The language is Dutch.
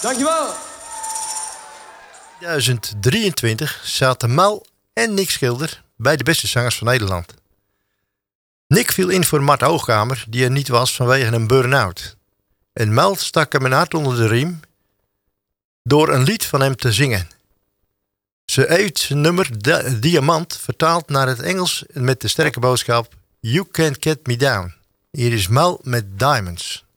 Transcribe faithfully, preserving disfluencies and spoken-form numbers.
Dankjewel. tweeduizend drieëntwintig zaten Mel en Nick Schilder bij de beste zangers van Nederland. Nick viel in voor Mart Hoogkamer, die er niet was vanwege een burn-out. En Mel stak hem een hart onder de riem door een lied van hem te zingen. Ze heeft zijn nummer Di- Diamant vertaald naar het Engels met de sterke boodschap You Can't Get Me Down. Hier is Mel met Diamonds.